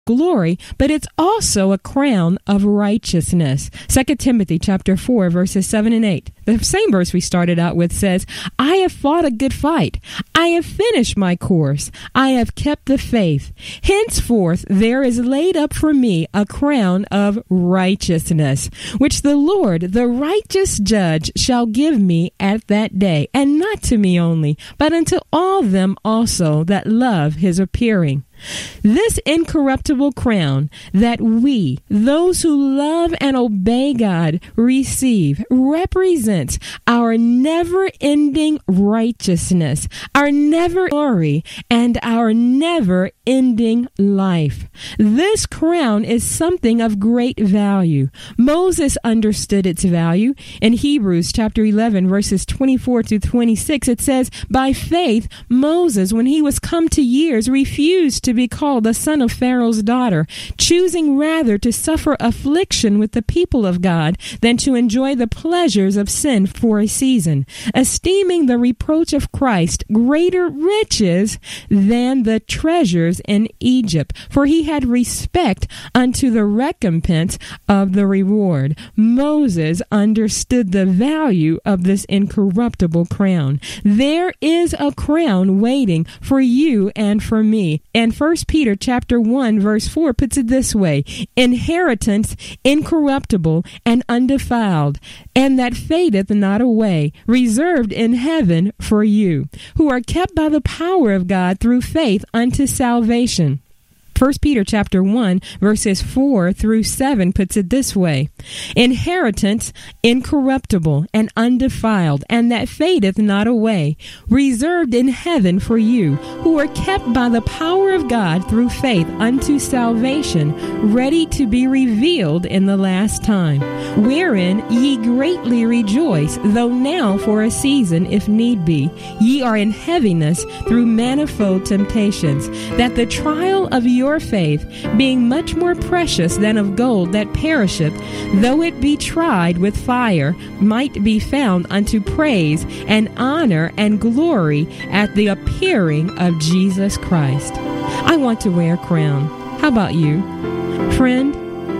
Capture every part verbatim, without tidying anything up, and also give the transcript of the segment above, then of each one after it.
glory, but it's also a crown of righteousness. Second Timothy chapter four, verses seven and eight. The same verse we started out with says, I have fought a good fight. I have finished my course. I have kept the faith. Henceforth, there is laid up for me a crown of righteousness, which the Lord, the righteous judge, shall give me at that day, and not to me only, but unto all them also that love his appearing. This incorruptible crown that we, those who love and obey God, receive represents our never-ending righteousness, our never glory, and our never-ending life. This crown is something of great value. Moses understood its value. In Hebrews chapter eleven, verses twenty-four to twenty-six, it says, by faith, Moses, when he was come to years, refused to to be called the son of Pharaoh's daughter, choosing rather to suffer affliction with the people of God than to enjoy the pleasures of sin for a season, esteeming the reproach of Christ greater riches than the treasures in Egypt, for he had respect unto the recompense of the reward. Moses understood the value of this incorruptible crown. There is a crown waiting for you and for me. And First Peter chapter one, verse four puts it this way, inheritance incorruptible and undefiled, and that fadeth not away, reserved in heaven for you, who are kept by the power of God through faith unto salvation. First Peter chapter one, verses four through seven puts it this way, inheritance incorruptible and undefiled, and that fadeth not away, reserved in heaven for you, who are kept by the power of God through faith unto salvation, ready to be revealed in the last time, wherein ye greatly rejoice, though now for a season, if need be, ye are in heaviness through manifold temptations, that the trial of your faith, being much more precious than of gold that perisheth, though it be tried with fire, might be found unto praise and honor and glory at the appearing of Jesus Christ. I want to wear a crown. How about you? Friend,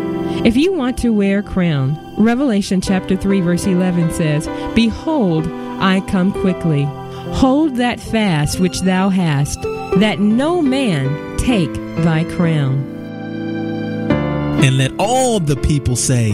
if you want to wear a crown, Revelation chapter three, verse eleven says, behold, I come quickly. Hold that fast which thou hast, that no man take thy crown. And let all the people say,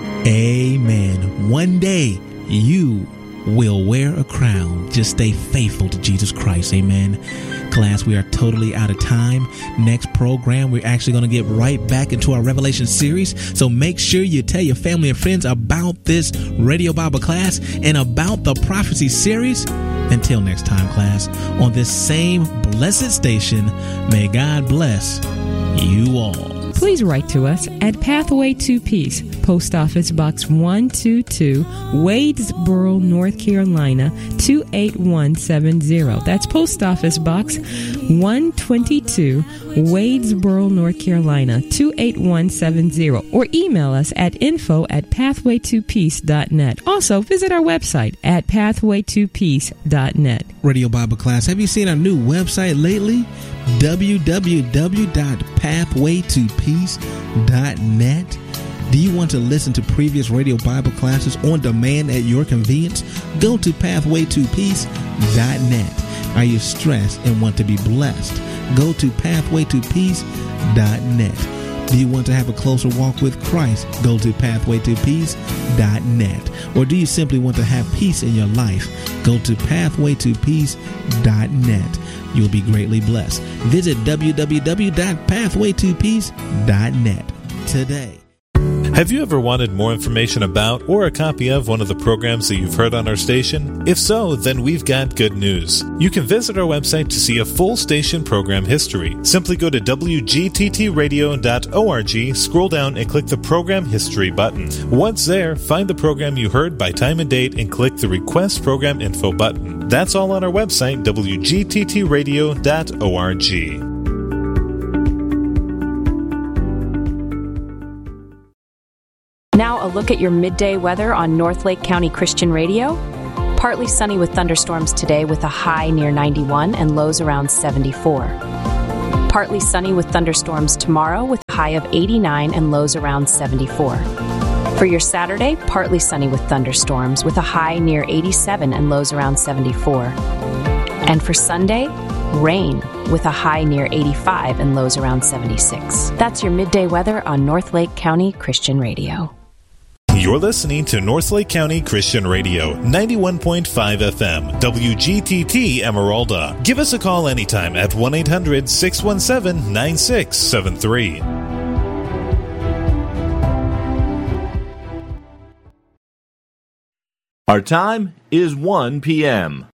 amen. One day you will wear a crown. Just stay faithful to Jesus Christ. Amen. Class, we are totally out of time. Next program, we're actually going to get right back into our Revelation series. So make sure you tell your family and friends about this Radio Bible class and about the prophecy series. Until next time, class, on this same blessed station, may God bless you all. Please write to us at Pathway to Peace, Post Office Box one two two, Wadesboro, North Carolina, two eight one seven zero. That's Post Office Box one twenty-two, Wadesboro, North Carolina, two eight one seven zero. Or email us at info at pathway to peace dot net. Also, visit our website at pathway to peace dot net. Radio Bible class, have you seen our new website lately? w w w dot pathway to peace dot net. Do you want to listen to previous Radio Bible classes on demand at your convenience? Go to pathway to peace dot net. Are you stressed and want to be blessed? Go to pathway to peace dot net. Do you want to have a closer walk with Christ? Go to pathway to peace dot net. Or do you simply want to have peace in your life? Go to pathway to peace dot net. You'll be greatly blessed. Visit w w w dot pathway to peace dot net today. Have you ever wanted more information about or a copy of one of the programs that you've heard on our station? If so, then we've got good news. You can visit our website to see a full station program history. Simply go to w g t t radio dot org, scroll down and click the Program History button. Once there, find the program you heard by time and date and click the Request Program Info button. That's all on our website, w g t t radio dot org. Now a look at your midday weather on Northlake County Christian Radio. Partly sunny with thunderstorms today with a high near ninety-one and lows around seventy-four. Partly sunny with thunderstorms tomorrow with a high of eighty-nine and lows around seventy-four. For your Saturday, partly sunny with thunderstorms with a high near eighty-seven and lows around seventy-four. And for Sunday, rain with a high near eighty-five and lows around seventy-six. That's your midday weather on North Lake County Christian Radio. You're listening to North Lake County Christian Radio, ninety-one point five F M, W G T T Emeralda. Give us a call anytime at one eight hundred six one seven nine six seven three. Our time is one p.m.